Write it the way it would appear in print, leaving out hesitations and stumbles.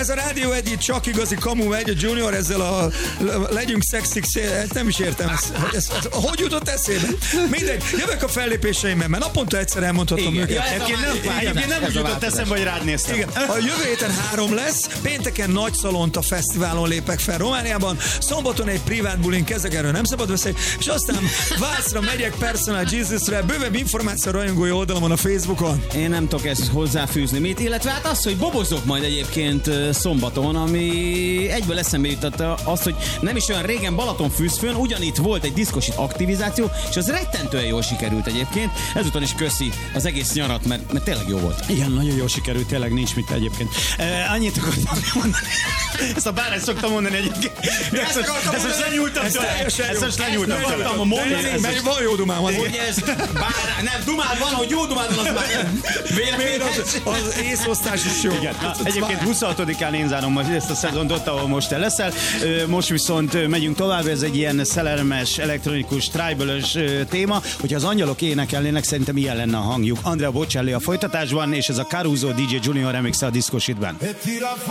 Ez a Rádió Egy, csak igazi kamu megy, a Junior ezzel a legyünk szexik, nem is értem ezt. Hogy jutott eszébe? Mindegy, jövök a fellépéseimmel, mert naponta egyszer elmondhatom őket. Egyébként nem úgy jutott eszembe, hogy rád néztem. Igen. A jövő héten 3 lesz, pénteken Nagy Szalonta Fesztiválon lépek fel Romániában, szombaton egy privát bulin kezek, erről nem szabad beszélni, és aztán Vászra megyek Personal Jesus-re, bővebb információ a rajongói oldalamon a Facebookon. Én nem tudok ezt hozzáfűzni mit, illetve hát az, hogy bobozok majd egyébként szombaton, ami egyből eszembe jutott azt, hogy nem is olyan régen Balatonfürdőn ugyanitt volt egy diszkosit aktivizáció, és az rettentően jól sikerült egyébként. Ezúton is köszi az egész nyarat, mert tényleg jó volt. Igen, nagyon jól sikerült, tényleg nincs mit egyébként. Annyit akartam mondani. Ezt a bár ezt szoktam mondani egyébként. Ezt most lenyúltam tőle. Ezt most lenyúltam tőle. Mert van jó dumám. Hogy ez nem, dumád van, hogy jó dumád van, az már az észosztás is jó. Igen. Egyébként 26-án én zárom ezt a szezont ott, ahol most te leszel. Most viszont megyünk tovább, ez egy ilyen szellemes, elektronikus, tribal-ös téma. Hogyha az angyalok énekelnének, szerintem ilyen lenne a hangjuk. Andrea Bocelli a folytatásban, és ez a Caruso DJ Junior remix a Disco Shitben.